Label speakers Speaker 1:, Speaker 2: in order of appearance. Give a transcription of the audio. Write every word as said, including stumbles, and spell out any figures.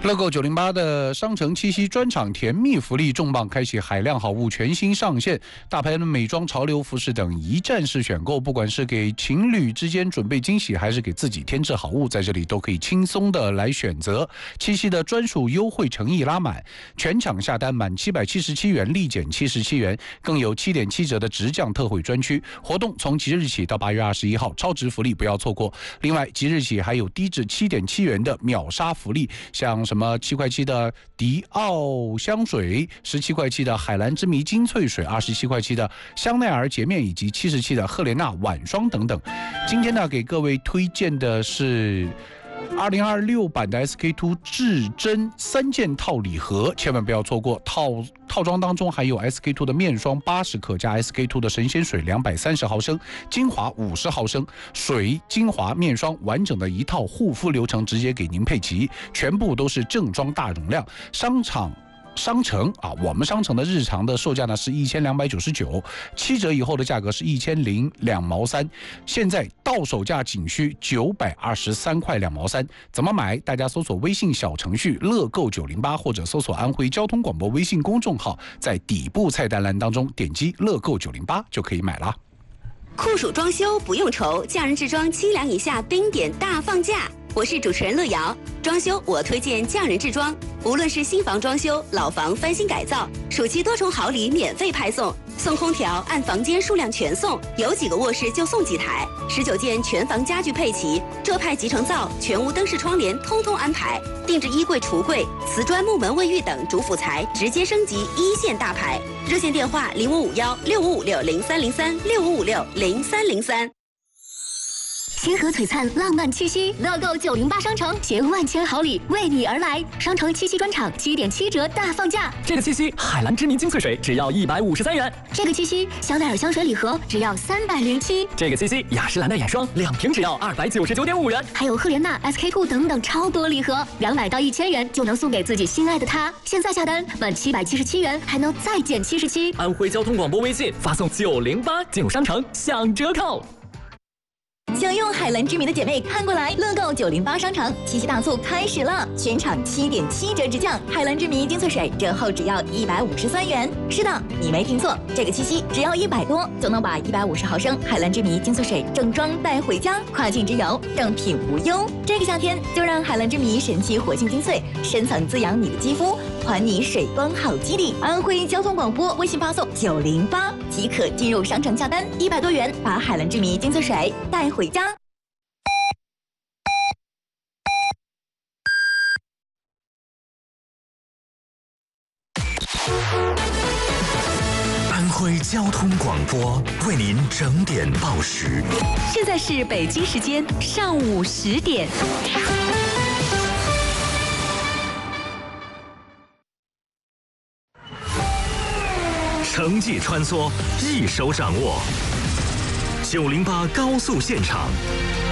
Speaker 1: 乐购九零八的商城七夕专场甜蜜福利重磅开启，海量好物全新上线，大牌的美妆、潮流服饰等一站式选购，不管是给情侣之间准备惊喜，还是给自己添置好物，在这里都可以轻松的来选择。七夕的专属优惠诚意拉满，全场下单满七百七十七元立减七十七元，更有七点七折的直降特惠专区活动，从即日起到八月二十一号，超值福利不要错过。另外，即日起还有低至七点七元的秒杀福利，像什么七块七的迪奥香水，十七块七的海蓝之谜精粹水，二十七块七的香奈儿洁面，以及七十七的赫莲娜晚霜等等。今天呢，给各位推荐的是二零二六版的 S K two 至臻三件套礼盒，千万不要错过。套套装当中还有 S K two 的面霜八十克加 S K two 的神仙水两百三十毫升，精华五十毫升，水精华面霜完整的一套护肤流程直接给您配齐，全部都是正装大容量。商场商城啊，我们商城的日常的售价呢是一千两百九十九，七折以后的价格是一千零两毛三，现在到手价仅需九百二十三块两毛三。怎么买？大家搜索微信小程序乐购九零八，或者搜索安徽交通广播微信公众号，在底部菜单栏当中点击乐购九零八就可以买了。
Speaker 2: 酷暑装修不用愁，匠人制装七两以下冰点大放价。我是主持人乐瑶，装修我推荐匠人制装，无论是新房装修、老房翻新改造，暑期多重好礼免费派送，送空调按房间数量全送，有几个卧室就送几台，十九件全房家具配齐，浙派集成灶、全屋灯饰窗帘通通安排，定制衣柜、橱柜、瓷砖、木门、卫浴等主辅材直接升级一线大牌。热线电话零五五幺六五五六零三零三六五五六零三零三。
Speaker 3: 星河璀璨，浪漫七夕，乐购九零八商城携万千好礼为你而来。商城七夕专场七点七折大放价。
Speaker 4: 这个七夕，海蓝之谜精粹水只要一百五十三元。
Speaker 3: 这个七夕，香奈儿香水礼盒只要三百零七。
Speaker 4: 这个七夕，雅诗兰黛眼霜两瓶只要二百九十九点五元。
Speaker 3: 还有赫莲娜、S K two 等等超多礼盒，两百到一千元就能送给自己心爱的他。现在下单满七百七十七元，还能再减七十七。
Speaker 4: 安徽交通广播微信发送九零八进入商城享折扣。
Speaker 5: 想用海蓝之谜的姐妹看过来，乐购九零八商城七夕大促开始了，全场七点七折直降，海蓝之谜精粹水折后只要一百五十三元。是的，你没听错，这个七夕只要一百多就能把一百五十毫升海蓝之谜精粹水正装带回家，跨境直邮，正品无忧。这个夏天就让海蓝之谜神奇活性精粹深层滋养你的肌肤，还你水光好肌理。安徽交通广播微信发送九零八即可进入商城下单，一百多元把海蓝之谜精粹水带回家。
Speaker 6: 安徽交通广播为您整点报时。
Speaker 7: 现在是北京时间上午十点。
Speaker 6: 城际穿梭，一手掌握。九零八高速现场，